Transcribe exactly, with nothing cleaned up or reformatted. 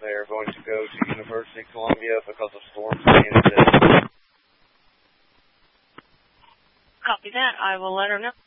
They are going to go to University of Columbia because of storms being today. Copy that. I will let her know.